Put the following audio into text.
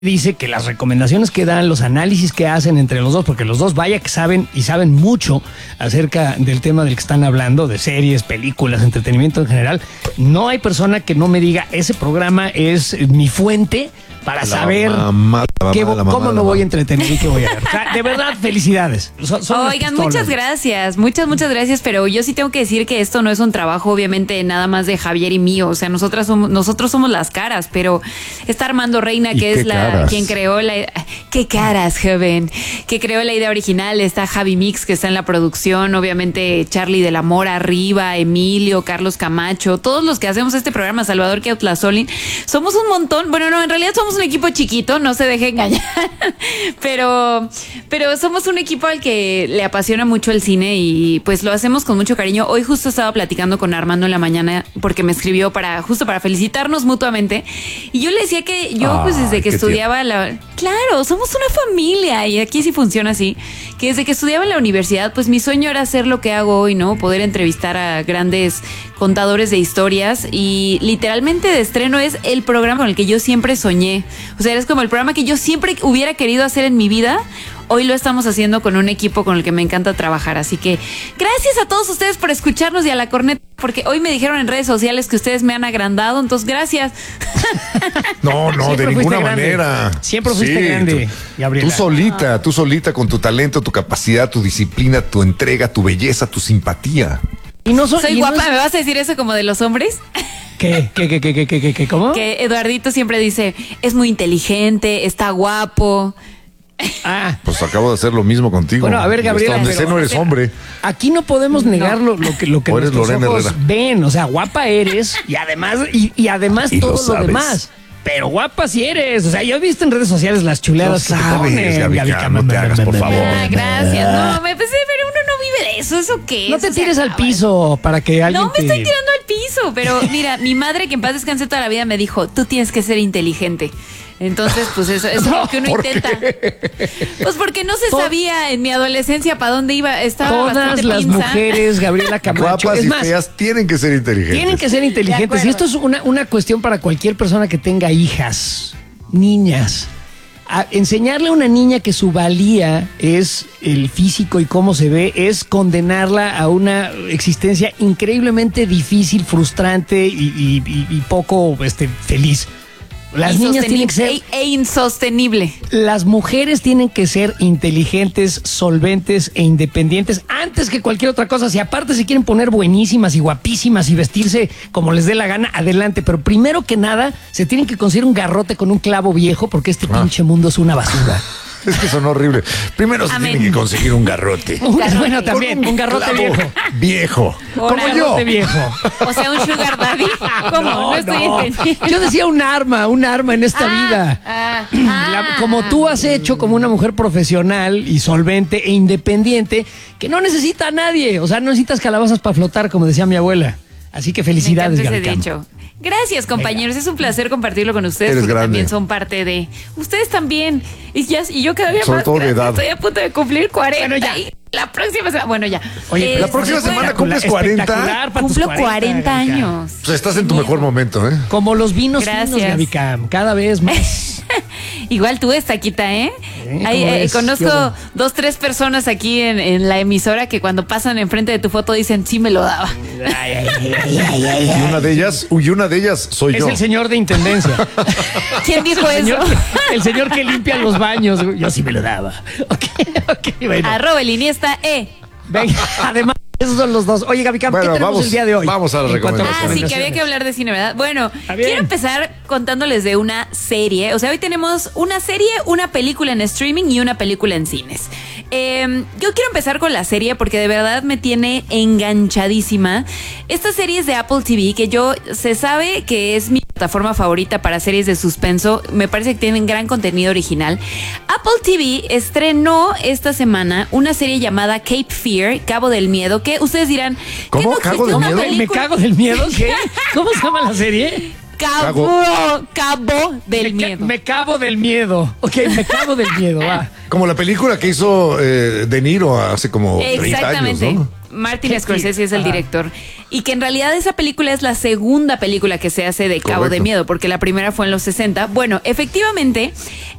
dice que las recomendaciones que dan, los análisis que hacen entre los dos, porque los dos vaya que saben y saben mucho acerca del tema del que están hablando, de series, películas, entretenimiento en general, no hay persona que no me diga, ese programa es mi fuente para saber cómo me voy a entretener y qué voy a ver. O sea, de verdad, felicidades. Oigan, muchas gracias, muchas gracias, pero yo sí tengo que decir que esto no es un trabajo obviamente nada más de Javier y mío, o sea, nosotros somos las caras, pero está Armando Reina, que es quien creó la... ¡Qué caras, joven! Que creó la idea original, está Javi Mix, que está en la producción, obviamente Charlie de la Mora arriba, Emilio, Carlos Camacho, todos los que hacemos este programa, Salvador Queutlazolin, somos un montón, bueno, no, en realidad somos un equipo chiquito, no se deje engañar, pero somos un equipo al que le apasiona mucho el cine y pues lo hacemos con mucho cariño. Hoy justo estaba platicando con Armando en la mañana porque me escribió para felicitarnos mutuamente y yo le decía que yo pues desde que estudiaba claro, somos una familia y aquí sí funciona así, que desde que estudiaba en la universidad pues mi sueño era hacer lo que hago hoy, ¿no? Poder entrevistar a grandes contadores de historias y literalmente de estreno es el programa con el que yo siempre soñé. O sea, es como el programa que yo siempre hubiera querido hacer en mi vida. Hoy lo estamos haciendo con un equipo con el que me encanta trabajar. Así que gracias a todos ustedes por escucharnos y a la corneta, porque hoy me dijeron en redes sociales que ustedes me han agrandado, entonces gracias. No, de ninguna manera. Siempre fuiste grande, Gabriela. Tú solita con tu talento, tu capacidad, tu disciplina, tu entrega, tu belleza, tu simpatía. Y no soy guapa, ¿me vas a decir eso como de los hombres? ¿Qué? ¿Cómo? Que Eduardito siempre dice, es muy inteligente, está guapo. Pues acabo de hacer lo mismo contigo. Bueno, a ver, Gabriela, donde sé no eres hombre. Aquí no podemos negar lo que nuestros Lorena ojos Herrera. ven. O sea, guapa eres y además todo lo demás. Pero guapa sí eres. O sea, yo he visto en redes sociales las chuleadas que te ponen, Gabica, no te hagas, por favor. Gracias. No, me pensé, pero uno no vive de eso. ¿Eso qué es? No te tires al piso para que alguien No me estoy tirando al piso, pero mira, mi madre, que en paz descanse toda la vida, me dijo, tú tienes que ser inteligente. Entonces, pues eso es lo que uno intenta. Pues porque no se sabía en mi adolescencia para dónde iba. Estaba todas las mujeres, Gabriela Camacho, guapas y feas, tienen que ser inteligentes. Tienen que ser inteligentes. Y esto es una cuestión para cualquier persona que tenga hijas, niñas. Enseñarle a una niña que su valía es el físico y cómo se ve es condenarla a una existencia increíblemente difícil, frustrante y poco feliz. Las niñas tienen que ser insostenible. Las mujeres tienen que ser inteligentes, solventes e independientes antes que cualquier otra cosa. Si aparte se quieren poner buenísimas y guapísimas y vestirse como les dé la gana, adelante. Pero primero que nada, se tienen que conseguir un garrote con un clavo viejo porque este pinche mundo es una basura. Es que son horribles. Primero se tiene que conseguir un garrote. Bueno, también, un garrote viejo. Como yo. Viejo. O sea, un sugar daddy. ¿Cómo? No estoy entendiendo. Yo decía un arma en esta vida. Como tú has hecho como una mujer profesional y solvente e independiente, que no necesita a nadie. O sea, no necesitas calabazas para flotar, como decía mi abuela. Así que felicidades, Gabriela. Gracias, compañeros. Es un placer compartirlo con ustedes. Eres porque grande. También son parte de... Ustedes también. Y yo cada día sobre más todo de edad. Estoy a punto de cumplir 40. Bueno, ya. Y la próxima semana... Bueno, ya. Oye, la próxima semana cumples 40. Cumplo 40 años. Pues estás en tu mejor momento, ¿eh? Como los vinos Gracias. finos, Gabicam, cada vez más. Igual tú, Taquita, ¿eh? Conozco 2-3 personas aquí en la emisora que cuando pasan enfrente de tu foto dicen, sí me lo daba. Y una de ellas soy yo. Es el señor de intendencia. ¿Quién dijo eso? El señor que limpia los baños. Yo sí me lo daba. Ok, bueno. @el Iniesta, Venga, además, esos son los dos. Oye, Gabicam, ¿qué tenemos el día de hoy? Vamos a la recomendación. Sí, que había que hablar de cine, ¿verdad? Bueno, quiero empezar contándoles de una serie. O sea, hoy tenemos una serie, una película en streaming y una película en cines. Yo quiero empezar con la serie porque de verdad me tiene enganchadísima. Esta serie es de Apple TV, que se sabe que es mi plataforma favorita para series de suspenso. Me parece que tienen gran contenido original. Apple TV estrenó esta semana una serie llamada Cape Fear, Cabo del Miedo, que ustedes dirán... ¿Cómo? ¿Cago del Miedo? ¿Me cago del miedo? ¿Qué? ¿Cómo se llama la serie? Cabo del Miedo. Me cabo del miedo. Ok, me cabo del miedo, va. Como la película que hizo De Niro hace como 30 años, ¿no? Martin Scorsese es el director. Y que en realidad esa película es la segunda película que se hace de Cabo de Miedo, porque la primera fue en los 60. Bueno, efectivamente,